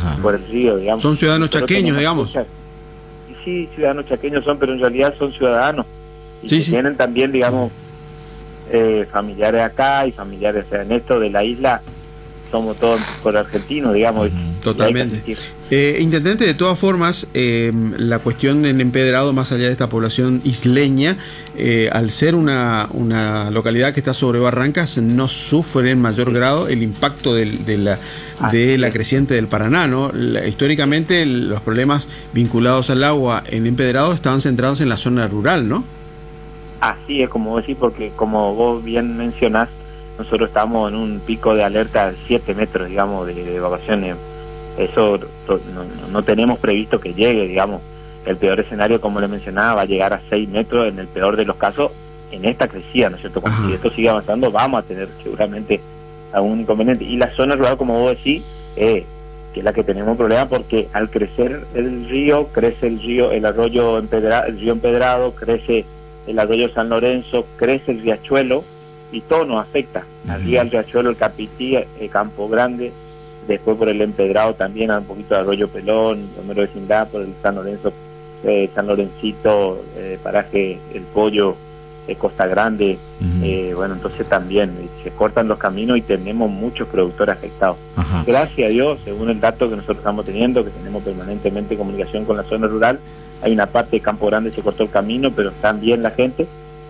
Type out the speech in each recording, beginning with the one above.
por el río, digamos. Son ciudadanos chaqueños, digamos. Sí, ciudadanos chaqueños son, pero en realidad son ciudadanos. Y Sí, que sí. tienen también, digamos, familiares acá y familiares, o sea, en esto de la isla somos todos por argentinos, digamos. Totalmente. Intendente, de todas formas, la cuestión en Empedrado, más allá de esta población isleña, al ser una localidad que está sobre barrancas, no sufre en mayor grado el impacto de la creciente del Paraná, ¿no? Históricamente los problemas vinculados al agua en Empedrado estaban centrados en la zona rural, ¿no? Así es, como decís, porque como vos bien mencionás, nosotros estamos en un pico de alerta de 7 metros, digamos, de evacuaciones. Eso no tenemos previsto que llegue, digamos. El peor escenario, como le mencionaba, va a llegar a 6 metros en el peor de los casos en esta crecida, ¿no es cierto? Cuando si esto sigue avanzando, vamos a tener seguramente algún inconveniente. Y la zona rural, como vos decís, que es la que tenemos problema, porque al crecer el río, crece el arroyo el río Empedrado, crece el arroyo San Lorenzo, crece el riachuelo, y todo nos afecta. Arriba el riachuelo, el Capití, el Campo Grande, después por el Empedrado también, un poquito de Arroyo Pelón, Romero Vecindad, por el San Lorenzo, San Lorencito, paraje El Pollo, Costa Grande. Bueno, entonces también se cortan los caminos y tenemos muchos productores afectados. Gracias a Dios, según el dato que nosotros estamos teniendo, que tenemos permanentemente comunicación con la zona rural, hay una parte de Campo Grande se cortó el camino, pero están bien la gente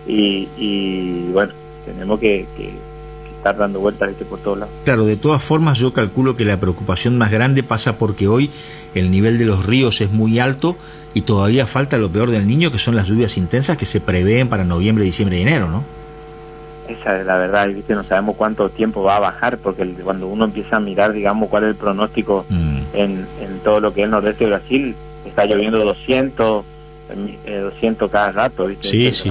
y bueno, tenemos que estar dando vueltas por todos lados. Claro, de todas formas yo calculo que la preocupación más grande pasa porque hoy el nivel de los ríos es muy alto y todavía falta lo peor del Niño, que son las lluvias intensas que se prevén para noviembre, diciembre y enero, ¿no? Esa es la verdad, y ¿viste? No sabemos cuánto tiempo va a bajar, porque cuando uno empieza a mirar, digamos, cuál es el pronóstico en todo lo que es el nordeste de Brasil, está lloviendo 200 cada rato, ¿viste?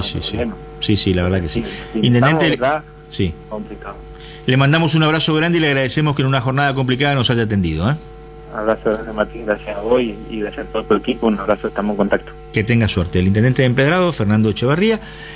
Sí, la verdad que sí. Intendente, sí. Complicado. Le mandamos un abrazo grande y le agradecemos que en una jornada complicada nos haya atendido. Un abrazo grande, Martín, gracias a vos y gracias a todo tu equipo. Un abrazo, estamos en contacto. Que tenga suerte. El intendente de Empedrado, Fernando Echevarría,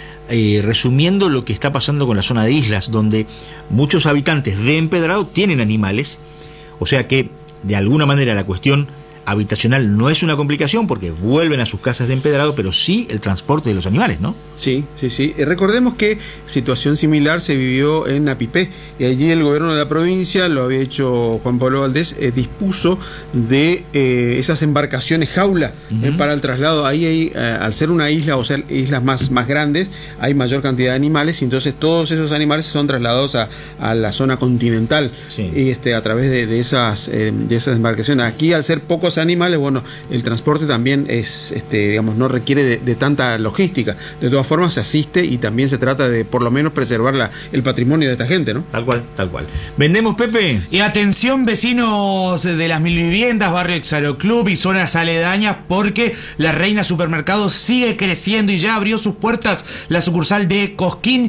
resumiendo lo que está pasando con la zona de islas, donde muchos habitantes de Empedrado tienen animales, o sea que de alguna manera la cuestión habitacional no es una complicación porque vuelven a sus casas de Empedrado, pero sí el transporte de los animales, ¿no? Sí. Recordemos que situación similar se vivió en Apipé y allí el gobierno de la provincia, lo había hecho Juan Pablo Valdés, dispuso de esas embarcaciones jaula para el traslado. Ahí hay, al ser una isla, o sea, islas más grandes, hay mayor cantidad de animales y entonces todos esos animales son trasladados a la zona continental y a través de esas embarcaciones. Aquí, al ser pocos animales, bueno, el transporte también es, digamos, no requiere de tanta logística. De todas formas se asiste y también se trata de por lo menos preservar el patrimonio de esta gente, ¿no? Tal cual. ¿Vendemos, Pepe? Y atención, vecinos de las 1000 viviendas, barrio Exaroclub y zonas aledañas, porque la Reina Supermercados sigue creciendo y ya abrió sus puertas la sucursal de Cosquín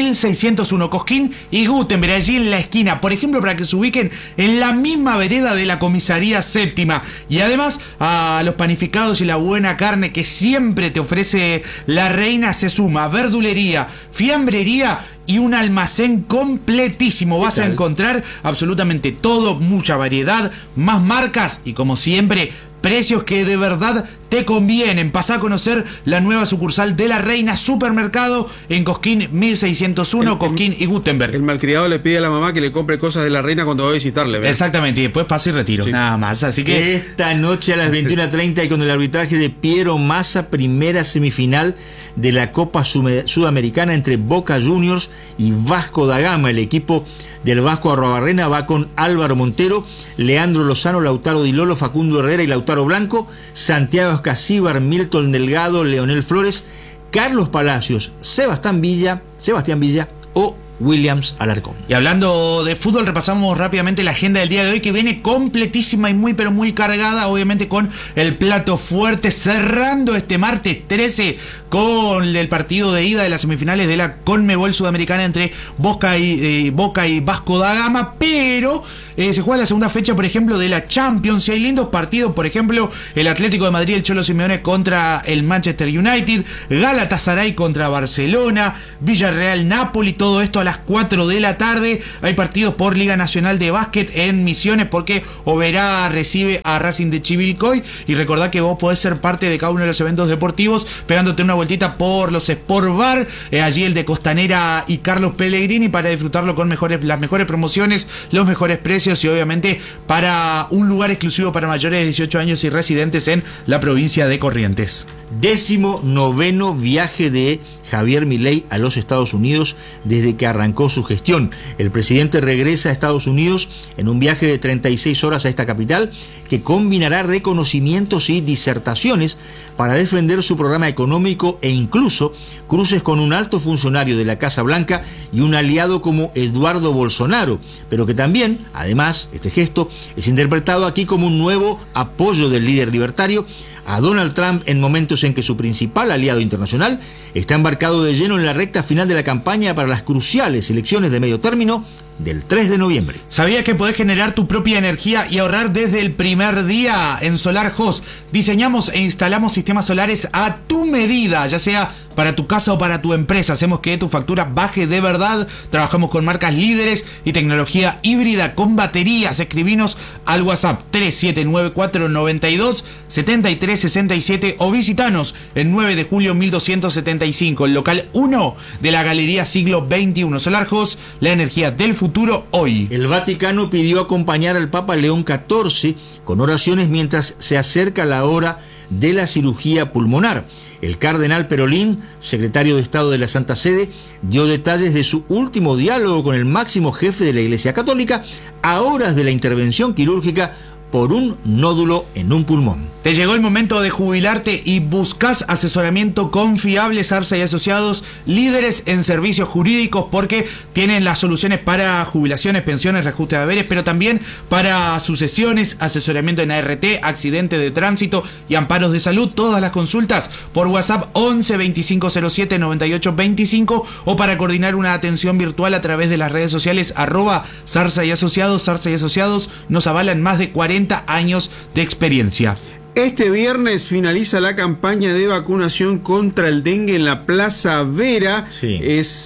1601, Cosquín y Gutenberg, allí en la esquina, por ejemplo, para que se ubiquen en la misma vereda de la comisaría séptima. Y además a los panificados y la buena carne que siempre te ofrece la Reina se suma verdulería, fiambrería y un almacén completísimo. Vas a encontrar absolutamente todo, mucha variedad, más marcas y, como siempre, precios que de verdad te convienen. Pasá a conocer la nueva sucursal de la Reina Supermercado en Cosquín 1601, Cosquín y Gutenberg. El malcriado le pide a la mamá que le compre cosas de la Reina cuando va a visitarle, ¿verdad? Exactamente, y después paso y retiro, nada más. Así que esta noche a las 21:30 y con el arbitraje de Piero Massa, primera semifinal de la Copa Sudamericana entre Boca Juniors y Vasco da Gama. El equipo del Vasco Arruabarrena va con Álvaro Montero, Leandro Lozano, Lautaro Di Lolo, Facundo Herrera y Lautaro Blanco, Santiago Escacíbar, Milton Delgado, Leonel Flores, Carlos Palacios, Sebastián Villa o Williams Alarcón. Y hablando de fútbol, repasamos rápidamente la agenda del día de hoy, que viene completísima y muy cargada, obviamente con el plato fuerte, cerrando este martes 13 con el partido de ida de las semifinales de la Conmebol Sudamericana entre Boca y Vasco da Gama, pero se juega la segunda fecha, por ejemplo, de la Champions, y hay lindos partidos, por ejemplo, el Atlético de Madrid, el Cholo Simeone contra el Manchester United, Galatasaray contra Barcelona, Villarreal Napoli, todo esto a las las 4 de la tarde. Hay partidos por Liga Nacional de Básquet en Misiones porque Oberá recibe a Racing de Chivilcoy. Y recordá que vos podés ser parte de cada uno de los eventos deportivos pegándote una vueltita por los Sport Bar, allí el de Costanera y Carlos Pellegrini, para disfrutarlo con las mejores promociones, los mejores precios y obviamente para un lugar exclusivo para mayores de 18 años y residentes en la provincia de Corrientes. 19º viaje de Javier Milei a los Estados Unidos desde que arrancó su gestión. El presidente regresa a Estados Unidos en un viaje de 36 horas a esta capital que combinará reconocimientos y disertaciones para defender su programa económico e incluso cruces con un alto funcionario de la Casa Blanca y un aliado como Eduardo Bolsonaro, pero que también, además, este gesto es interpretado aquí como un nuevo apoyo del líder libertario a Donald Trump en momentos en que su principal aliado internacional está embarcado de lleno en la recta final de la campaña para las cruciales elecciones de medio término del 3 de noviembre. ¿Sabías que podés generar tu propia energía y ahorrar desde el primer día? En Solar Host diseñamos e instalamos sistemas solares a tu medida, ya sea para tu casa o para tu empresa. Hacemos que tu factura baje de verdad. Trabajamos con marcas líderes y tecnología híbrida con baterías. Escribinos al WhatsApp 3794927367 o visitanos en 9 de julio 1275, el local 1 de la Galería Siglo XXI. Solar Host, la energía del futuro hoy. El Vaticano pidió acompañar al Papa León XIV con oraciones mientras se acerca la hora de la cirugía pulmonar. El cardenal Perolín, secretario de Estado de la Santa Sede, dio detalles de su último diálogo con el máximo jefe de la Iglesia Católica a horas de la intervención quirúrgica por un nódulo en un pulmón. Te llegó el momento de jubilarte y buscas asesoramiento confiable. Zarza y Asociados, líderes en servicios jurídicos, porque tienen las soluciones para jubilaciones, pensiones, reajuste de haberes, pero también para sucesiones, asesoramiento en ART, accidente de tránsito y amparos de salud. Todas las consultas por WhatsApp 11 2507 98 25 o para coordinar una atención virtual a través de las redes sociales @Zarza y Asociados. Zarza y Asociados nos avalan más de 40 años de experiencia. Este viernes finaliza la campaña de vacunación contra el dengue en la Plaza Vera. Sí.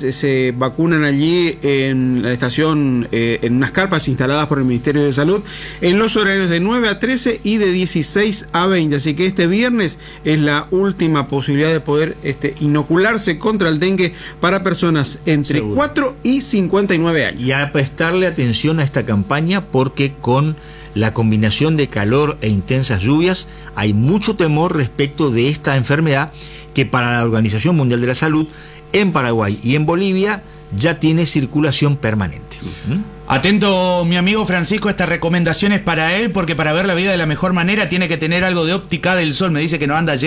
Se vacunan allí en la estación, en unas carpas instaladas por el Ministerio de Salud, en los horarios de 9 a 13 y de 16 a 20. Así que este viernes es la última posibilidad de poder inocularse contra el dengue para personas entre 4 y 59 años. Y a prestarle atención a esta campaña porque con la combinación de calor e intensas lluvias hay mucho temor respecto de esta enfermedad que para la Organización Mundial de la Salud en Paraguay y en Bolivia ya tiene circulación permanente. Atento, mi amigo Francisco, esta recomendación es para él, porque para ver la vida de la mejor manera tiene que tener algo de óptica del sol. Me dice que no anda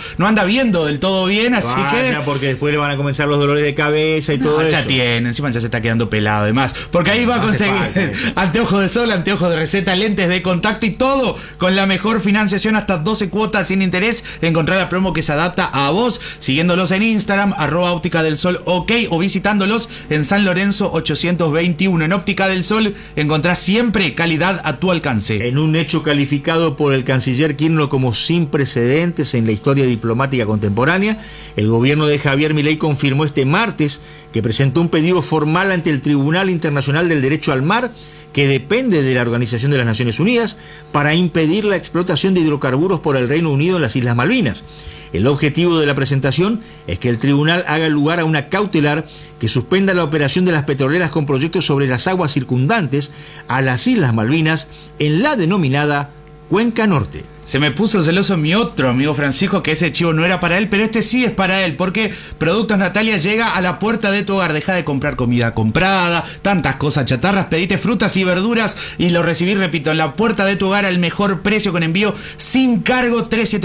viendo del todo bien, así que... Porque después le van a comenzar los dolores de cabeza y todo eso. Ya tiene, encima ya se está quedando pelado además, porque ahí va a conseguir anteojos de sol, anteojos de receta, lentes de contacto y todo con la mejor financiación, hasta 12 cuotas sin interés. Encontrar la promo que se adapta a vos, siguiéndolos en Instagram, @óptica del sol OK, o visitándolos en San Lorenzo 821. En Óptica del Sol encontrás siempre calidad a tu alcance. En un hecho calificado por el canciller Kirchner como sin precedentes en la historia diplomática contemporánea, el gobierno de Javier Milei confirmó este martes que presentó un pedido formal ante el Tribunal Internacional del Derecho al Mar, que depende de la Organización de las Naciones Unidas, para impedir la explotación de hidrocarburos por el Reino Unido en las Islas Malvinas. El objetivo de la presentación es que el tribunal haga lugar a una cautelar que suspenda la operación de las petroleras con proyectos sobre las aguas circundantes a las Islas Malvinas en la denominada Cuenca Norte. Se me puso celoso mi otro amigo Francisco, que ese chivo no era para él, pero este sí es para él, porque Productos Natalia llega a la puerta de tu hogar. Deja de comprar comida comprada, tantas cosas chatarras, pedite frutas y verduras y lo recibí, repito, en la puerta de tu hogar al mejor precio con envío sin cargo.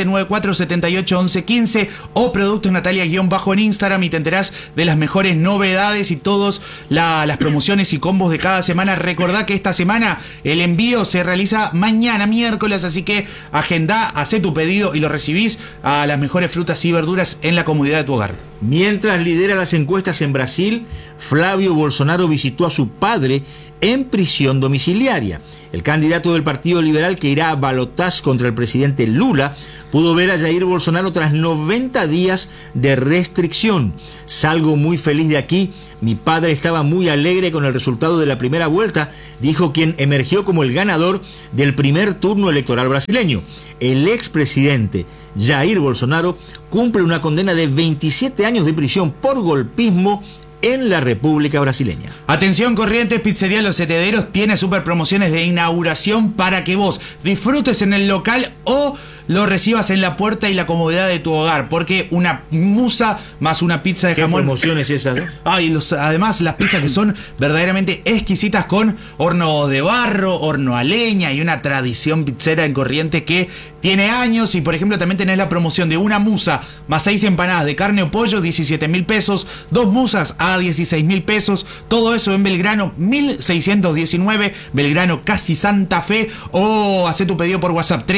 3794-781115 o Productos Natalia _ en Instagram y te enterás de las mejores novedades y todas las promociones y combos de cada semana. Recordá que esta semana el envío se realiza mañana miércoles, así que agenda, hacé tu pedido y lo recibís a las mejores frutas y verduras en la comodidad de tu hogar. Mientras lidera las encuestas en Brasil, Flavio Bolsonaro visitó a su padre en prisión domiciliaria. El candidato del Partido Liberal, que irá a balotaje contra el presidente Lula, pudo ver a Jair Bolsonaro tras 90 días de restricción. Salgo muy feliz de aquí. Mi padre estaba muy alegre con el resultado de la primera vuelta, dijo quien emergió como el ganador del primer turno electoral brasileño. El expresidente Jair Bolsonaro cumple una condena de 27 años de prisión por golpismo en la República Brasileña. Atención Corrientes, Pizzería Los Herederos tiene super promociones de inauguración para que vos disfrutes en el local o lo recibas en la puerta y la comodidad de tu hogar, porque una musa más una pizza de jamón. ¿Qué promociones esas? Además las pizzas que son verdaderamente exquisitas, con horno de barro, horno a leña y una tradición pizzera en Corrientes que tiene años. Y por ejemplo también tenés la promoción de una musa más 6 empanadas de carne o pollo, 17.000 pesos, 2 musas a 16.000 pesos, todo eso en Belgrano 1619, Belgrano casi Santa Fe, o hacé tu pedido por WhatsApp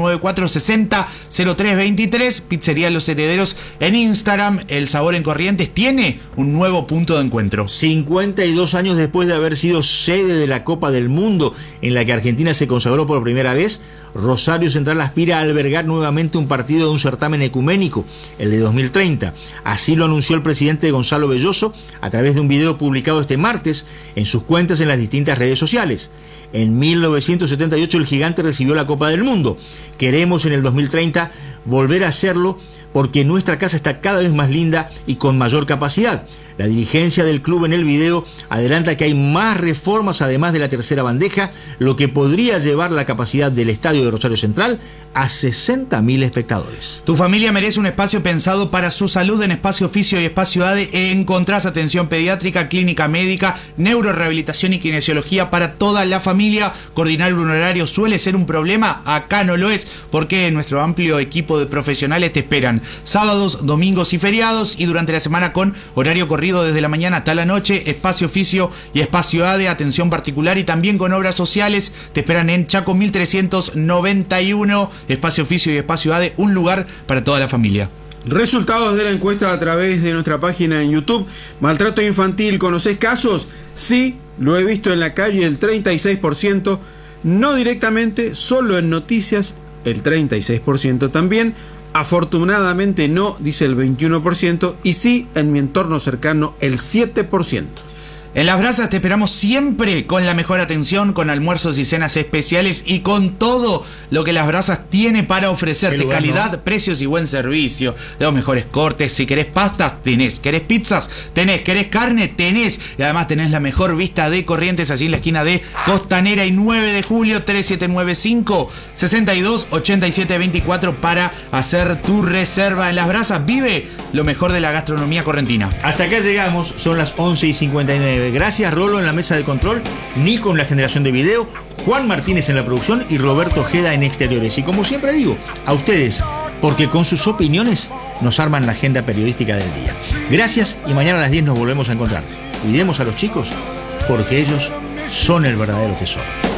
3794600323. Pizzería Los Herederos en Instagram. El sabor en Corrientes tiene un nuevo punto de encuentro. 52 años después de haber sido sede de la Copa del Mundo, en la que Argentina se consagró por primera vez, Rosario Central aspira a albergar nuevamente un partido de un certamen ecuménico, el de 2030. Así lo anunció el presidente Gonzalo Belloso a través de un video publicado este martes en sus cuentas en las distintas redes sociales. En 1978 el gigante recibió la Copa del Mundo. Queremos en el 2030 volver a hacerlo porque nuestra casa está cada vez más linda y con mayor capacidad. La dirigencia del club en el video adelanta que hay más reformas además de la tercera bandeja, lo que podría llevar la capacidad del estadio de Rosario Central a 60.000 espectadores. Tu familia merece un espacio pensado para su salud. En Espacio Fisio y Espacio ADE encontrás atención pediátrica, clínica médica, neurorehabilitación y kinesiología para toda la familia. Coordinar un horario suele ser un problema, acá no lo es, porque nuestro amplio equipo de profesionales te esperan sábados, domingos y feriados, y durante la semana con horario corrido desde la mañana hasta la noche. Espacio Fisio y Espacio ADE, atención particular y también con obras sociales, te esperan en Chaco 1391. Espacio Fisio y Espacio ADE, un lugar para toda la familia. Resultados de la encuesta a través de nuestra página en YouTube. Maltrato infantil, ¿conocés casos? Sí, lo he visto en la calle, el 36%. No directamente, solo en noticias, el 36% también. Afortunadamente no, dice el 21%. Y sí, en mi entorno cercano, el 7%. En Las Brasas te esperamos siempre con la mejor atención, con almuerzos y cenas especiales y con todo lo que Las Brasas tiene para ofrecerte. Calidad, precios y buen servicio. Los mejores cortes. Si querés pastas, tenés. ¿Querés pizzas? Tenés. ¿Querés carne? Tenés. Y además tenés la mejor vista de Corrientes, allí en la esquina de Costanera y 9 de julio, 3795-628724 para hacer tu reserva. En Las Brasas vive lo mejor de la gastronomía correntina. Hasta acá llegamos, son las 11:59. Gracias Rolo en la mesa de control, Nico en la generación de video, Juan Martínez en la producción y Roberto Ojeda en exteriores. Y como siempre digo, a ustedes, porque con sus opiniones nos arman la agenda periodística del día. Gracias y mañana a las 10 nos volvemos a encontrar. Cuidemos a los chicos porque ellos son el verdadero tesoro.